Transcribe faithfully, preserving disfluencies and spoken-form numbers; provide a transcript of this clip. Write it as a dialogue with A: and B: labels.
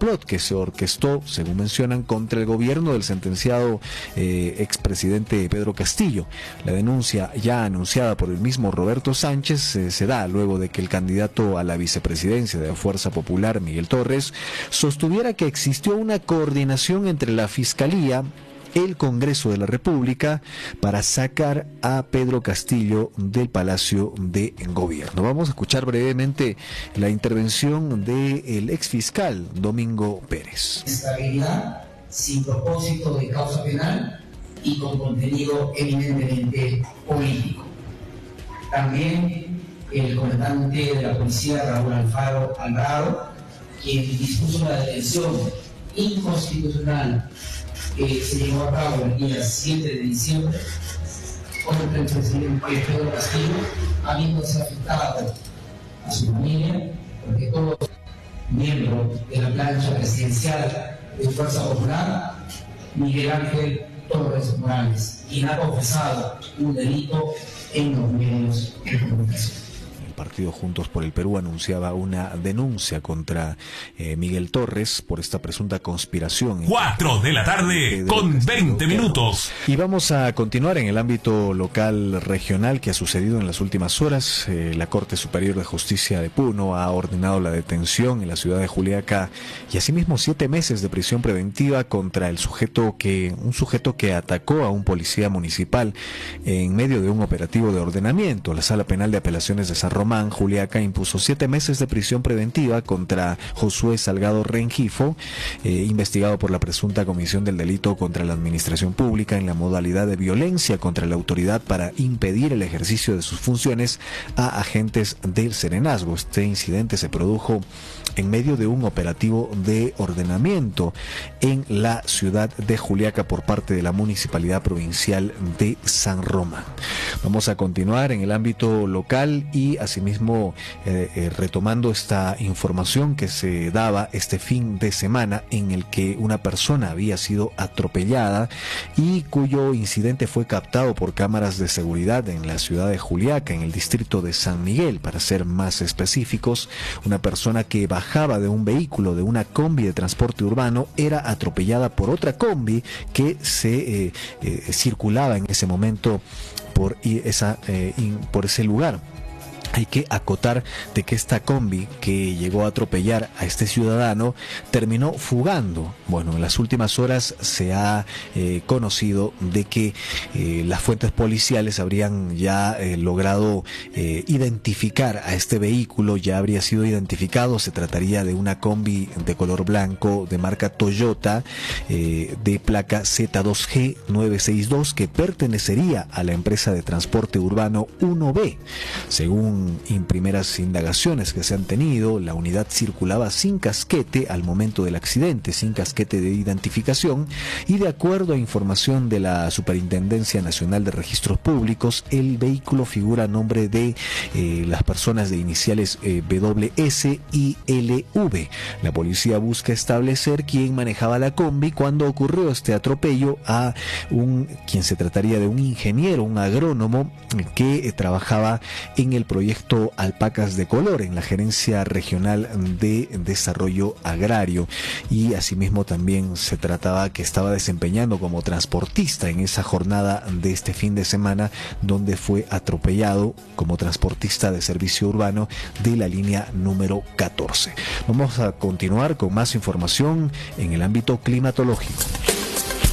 A: complot que se orquestó, según mencionan, contra el gobierno del sentenciado eh, expresidente Pedro Castillo. La denuncia ya anunciada por el mismo Roberto Sánchez eh, se da luego de que el candidato a la vicepresidencia de la Fuerza Popular, Miguel Torres, sostuviera que existió una coordinación entre la Fiscalía, el Congreso de la República, para sacar a Pedro Castillo del Palacio de Gobierno. Vamos a escuchar brevemente la intervención del exfiscal Domingo Pérez.
B: Estabilidad sin propósito de causa penal y con contenido eminentemente político. También el comandante de la policía, Raúl Alfaro Alvarado, quien dispuso la detención inconstitucional que se llevó a cabo el día siete de diciembre contra el presidente Pedro Castillo, habiéndose afectado a su familia, porque todos miembros de la plancha presidencial de Fuerza Popular, Miguel Ángel Torres Morales, quien ha confesado un delito en los medios de comunicación.
A: Partido Juntos por el Perú anunciaba una denuncia contra eh, Miguel Torres por esta presunta conspiración.
C: Cuatro de la tarde con veinte minutos.
A: Y vamos a continuar en el ámbito local regional que ha sucedido en las últimas horas. Eh, la Corte Superior de Justicia de Puno ha ordenado la detención en la ciudad de Juliaca y asimismo siete meses de prisión preventiva contra el sujeto que, un sujeto que atacó a un policía municipal en medio de un operativo de ordenamiento. La Sala Penal de Apelaciones de San Román, Juliaca, impuso siete meses de prisión preventiva contra Josué Salgado Rengifo, eh, investigado por la presunta comisión del delito contra la administración pública en la modalidad de violencia contra la autoridad para impedir el ejercicio de sus funciones a agentes del Serenazgo. Este incidente se produjo en medio de un operativo de ordenamiento en la ciudad de Juliaca por parte de la Municipalidad Provincial de San Román. Vamos a continuar en el ámbito local y asimismo eh, eh, retomando esta información que se daba este fin de semana en el que una persona había sido atropellada y cuyo incidente fue captado por cámaras de seguridad en la ciudad de Juliaca, en el distrito de San Miguel, para ser más específicos. Una persona que bajaba de un vehículo, de una combi de transporte urbano, era atropellada por otra combi que se eh, eh, circulaba en ese momento por, esa, eh, por ese lugar. Hay que acotar de que esta combi que llegó a atropellar a este ciudadano terminó fugando. Bueno, en las últimas horas se ha eh, conocido de que eh, las fuentes policiales habrían ya eh, logrado eh, identificar a este vehículo, ya habría sido identificado. Se trataría de una combi de color blanco de marca Toyota, eh, de placa Z dos G nueve seis dos, que pertenecería a la empresa de transporte urbano uno B. Según en primeras indagaciones que se han tenido, la unidad circulaba sin casquete al momento del accidente, sin casquete de identificación, y de acuerdo a información de la Superintendencia Nacional de Registros Públicos, el vehículo figura a nombre de eh, las personas de iniciales eh, W S y L V. La policía busca establecer quién manejaba la combi cuando ocurrió este atropello a un quien se trataría de un ingeniero, un agrónomo que eh, trabajaba en el proyecto Alpacas de Color en la Gerencia Regional de Desarrollo Agrario, y asimismo también se trataba que estaba desempeñando como transportista en esa jornada de este fin de semana, donde fue atropellado como transportista de servicio urbano de la línea número catorce. Vamos a continuar con más información en el ámbito climatológico.